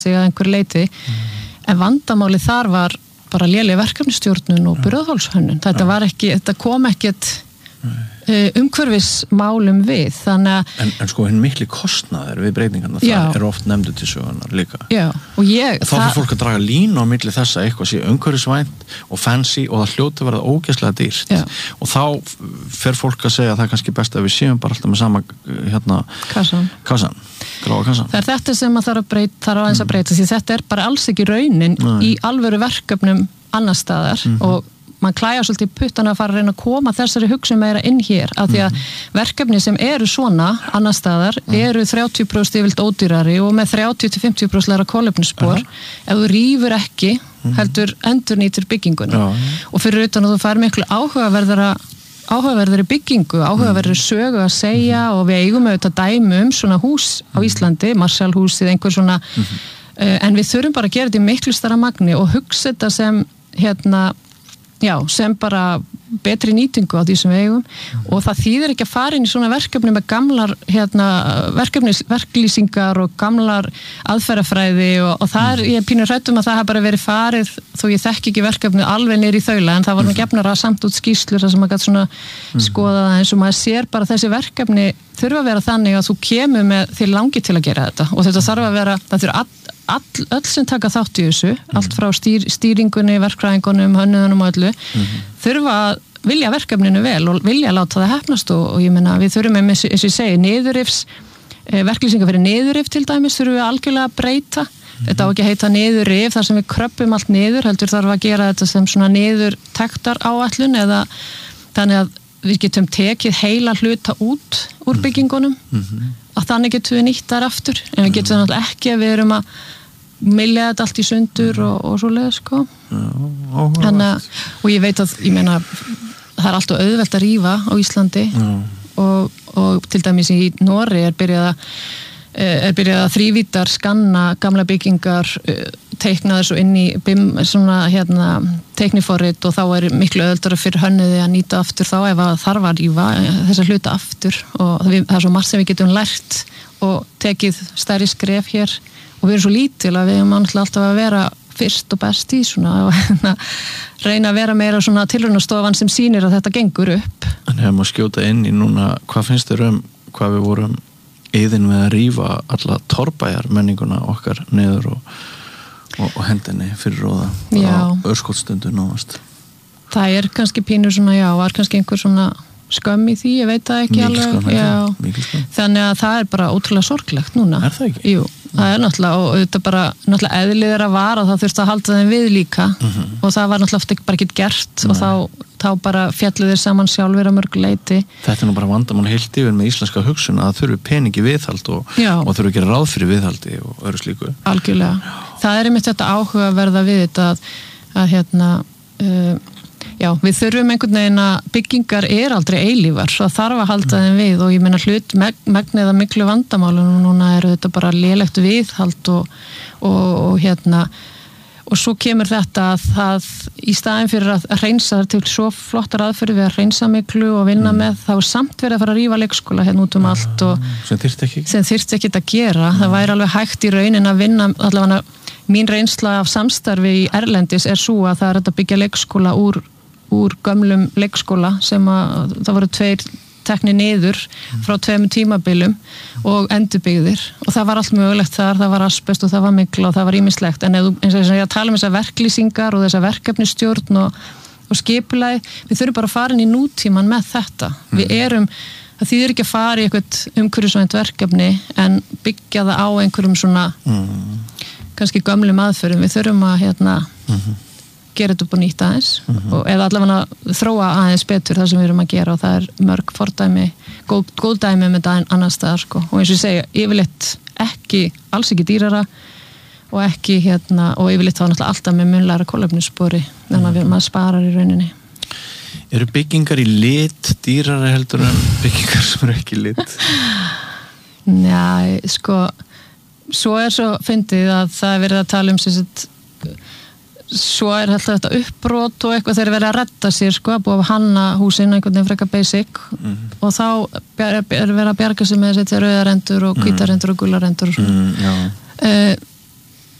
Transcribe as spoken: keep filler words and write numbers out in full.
sig að einhver leiti mm. en vandamáli þar var bara léleg verkefnisstjórnun og burðarþolshönnun. Þetta var ekki, þetta kom ekkert uh, umhverfismálum við, þannig að En, en sko hinn mikli kostnaður við breytingarna, það er oft nefndu til sögunar líka. Já, og ég... Þá fyrir fólk að draga línu á milli þess að eitthvað sé umhverfisvænt og fancy og það hljóti verða ógeðslega dýrt. Já. Og þá fer fólk að segja að það er kannski best að við séum bara alltaf með sama hérna... Kassan. Kassan. Gráa kassan. Það er þetta sem að þarf að breyta, þarf aðeins að breyta, því þetta er bara alls ekki raunin Nei. Í alvöru verkefnum annar staðar mm -hmm. og mann klæjar svolítið í puttana að fara að reyna að koma þessari hugsun meira inn hér, af því að mm -hmm. verkefni sem eru svona annar staðar mm -hmm. eru þrjátíu prósent yfirleitt ódýrari og með þrjátíu til fimmtíu prósent lægra kolefnisspor uh -huh. ef þú rýfur ekki heldur endurnýtir bygginguna uh -huh. og fyrir utan að þú fær miklu áhugaverðara áhugaverðari byggingu, áhugaverðari sögu að segja mm-hmm. og við eigum auðvitað dæmi um svona hús á Íslandi, Marshallhúsið, einhver svona, mm-hmm. uh, en við þurfum bara að gera þetta í miklu stærra magni og hugsa þetta sem, hérna, já, sem bara betri nýtingu á því sem við eigum mm-hmm. og það þýðir ekki að fara inn í svona verkefni með gamlar, hérna, verkefnis, verklýsingar og gamlar aðferðafræði og, og það er, ég er pínur hrædd um að það hafa bara verið farið, þó ég þekki ekki verkefni alveg niður í þaula, en það var nú gefnara samt út skýrslur þar sem maður gæti svona mm-hmm. skoða það eins og maður sér bara þessi verkefni þurfa að vera þannig að þú kemur með þér langi til að gera þetta og þetta þarf að vera, það þurfa all, all, öll sem taka þátt í þessu, mm-hmm. allt frá stýr, stýringunni, verkfræðingunum, hönnuðunum og öllu, mm-hmm. þurfa að vilja verkefninu vel og vilja láta það hefnast og, og ég meina við þurfum með, eins og ég segi, niðurrifs, eh, verklýsingar fyrir niðurrif til dæmis þurfum við algjörlega að breyta. Mm-hmm. Þetta á ekki að heita niðurrif þar sem við kröppum allt niður, heldur þarf að gera þetta sem svona niðurtektar áætlun eða þannig að við getum tekið heila hluta út úr byggingunum mm-hmm. að þannig getum við nýtt þar aftur en við getum náttúrulega ekki að við erum að milja þetta allt í sundur og, og svo leið sko. Þannig að, og ég veit að, ég meina það er alltaf auðvelt að rífa á Íslandi og, og til dæmis í Noregi er byrjað að er byrjað að þrívítar skanna gamla byggingar, teikna þessu inn í bim, svona hérna teikniforrit og þá er miklu auðveldara fyrir hönnuði að nýta aftur þá ef að þarf að rífa þessa hluta aftur og við, það er svo margt sem við getum lært og tekið stærri skref hér og við erum svo lítil að við erum alltaf að vera fyrst og best í svona og hérna reyna að vera meira svona tilraunastofan sem sýnir að þetta gengur upp. En hefum að skjóta inn í núna, hvað finnst þér um hvað við vorum yðin við að rífa alla torrbæjar menninguna okkar niður og, og, og hendinni fyrir róða á örskotsstundu náðast? Það er kannski pínur svona, já, var kannski einhver svona skömm í því, ég veit það ekki mikil alveg skömm, já, mikil skömm. Þannig að það er bara ótrúlega sorglegt núna. Er það ekki? Jú, það er náttúrulega og þetta bara náttúrulega eðliður að vara og það þurfti að halda þeim við líka mm-hmm. og það var náttúrulega bara ekki gert Nei. og þá, þá bara fjallu þeir saman sjálfur að mörgu leiti. Þetta er nú bara vandamál heilt yfir með íslenska hugsun að þurfi peningi viðhald og, og þurfi að gera ráð fyrir viðhaldi og öðru slíku. Algjörlega. Já. Það er einmitt þetta áhugaverða við þetta að, að hérna uh, já, við þurfum einhvern veginn að byggingar er aldrei eilífar, svo þarf að halda þeim við og ég meina hlut meg, megniða miklu vandamálum og núna eru þetta bara lélegt viðhald og, og, og hérna og svo kemur þetta að það í staðin fyrir að hreinsa til svo flottar aðferði við að hreinsa miklu og vinna mm. með, þá er samt verið að fara að rífa leikskóla hérna út um ja, allt og sem þyrfti ekki sem þyrfti ekki að gera, mm. það væri alveg hægt í raunin að vinna, allavega mín reynsla af samstarfi í Erlendis er svo að það er að byggja leikskóla úr úr gömlum leikskóla sem að það voru tveir teknir niður frá tveimur tímabilum og endurbyggðir og það var allt mögulegt þar, það var asbest og það var mikla og það var ýmislegt en eða, eins og þess að ég að tala um þessar verklýsingar og þessar verkefnistjórn og, og skipulagi, við þurfum bara að fara inn í nútíman með þetta, mm. við erum það þýðir ekki að fara í eitthvað umhverfisvænt verkefni en byggja það á einhverjum svona mm. kannski gömlum aðferðum, við þurfum að hérna mm-hmm. gera þetta upp á nýtt aðeins mm-hmm. og eða allavega þróa aðeins betur það sem við erum að gera og það er mörg fordæmi, góð, góð dæmi með þetta annar staðar sko og eins og ég segja, yfirleitt ekki, alls ekki dýrara og ekki hérna og yfirleitt þá náttúrulega alltaf með munlæra kolefnisspori þannig að maður sparar í rauninni. Eru byggingar í lit dýrara heldur en byggingar sem eru ekki lit? Nei, sko svo er svo fyndið að það er verið að tala um sem sagt svo er alltaf þetta uppbrot og eitthvað þeir eru verið að redda sér sko, að búið að hanna húsin einhvern veginn frekar basic mm-hmm. og þá er verið að bjarga sig með þessi rauðarendur og hvítarendur og gularendur og svona. Mm, uh,